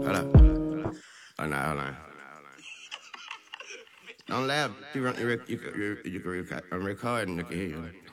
Hold up. Oh, no, hold on. Don't laugh. You can record. I'm recording. Look at here.